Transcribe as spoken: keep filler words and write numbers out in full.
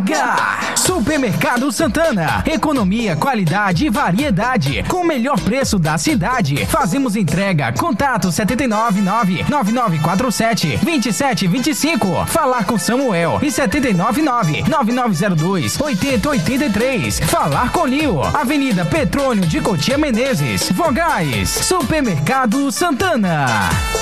H. Supermercado Santana. Economia, qualidade e variedade. Com o melhor preço da cidade. Fazemos entrega. Contato sete nove nove, nove nove quatro sete, dois sete dois cinco. Falar com Samuel. E sete nove nove, nove nove zero dois, oito zero oito três. Falar com Lio. Avenida Petrônio de Cotia Menezes. Vogais. Supermercado Santana.